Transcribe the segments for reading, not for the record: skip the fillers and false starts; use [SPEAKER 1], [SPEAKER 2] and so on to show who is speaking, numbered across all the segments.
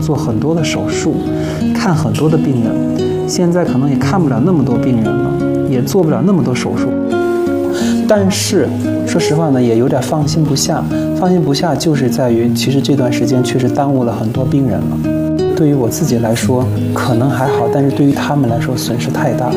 [SPEAKER 1] 做很多的手术，看很多的病人。现在可能也看不了那么多病人了，也做不了那么多手术。但是说实话呢，也有点放心不下。放心不下就是在于，其实这段时间确实耽误了很多病人了。对于我自己来说，可能还好，但是对于他们来说，损失太大了。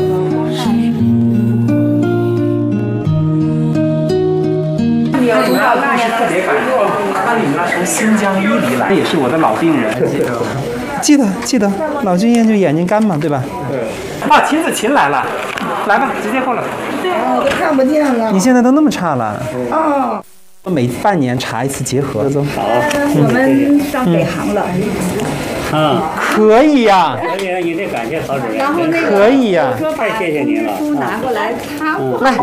[SPEAKER 1] 那是特别感动。他你们从新疆伊犁来，也是我的老病人。记得，老经验就眼睛干嘛，对吧？对。啊，秦子琴来了，来吧，直接过来。
[SPEAKER 2] 哦，都看不见了。
[SPEAKER 1] 你现在都那么差了？
[SPEAKER 2] 哦。
[SPEAKER 1] 每半年查一次结核。走。
[SPEAKER 2] 好。我们上北航了。
[SPEAKER 1] 可以呀。
[SPEAKER 3] 可以，你得感谢曹主任。
[SPEAKER 2] 然后那个
[SPEAKER 1] 可以呀。
[SPEAKER 3] 太谢谢您了。
[SPEAKER 2] 书拿过来查过。
[SPEAKER 1] 来。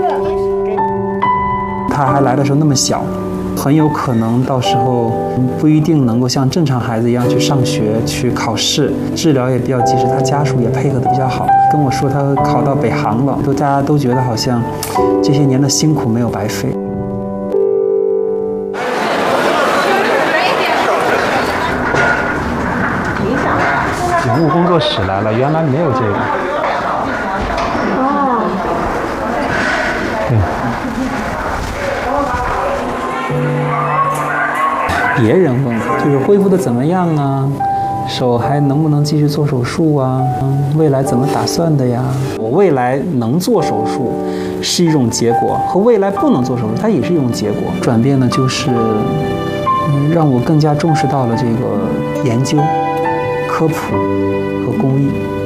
[SPEAKER 1] 他还来的时候那么小。很有可能到时候不一定能够像正常孩子一样去上学、去考试，治疗也比较及时，他家属也配合得比较好，跟我说他考到北航了，大家都觉得好像这些年的辛苦没有白费。警务工作室来了，原来没有这个。哦。对。别人问就是恢复的怎么样啊，手还能不能继续做手术啊？未来怎么打算的呀？我未来能做手术是一种结果，和未来不能做手术它也是一种结果。转变呢，就是让我更加重视到了这个研究、科普和公益。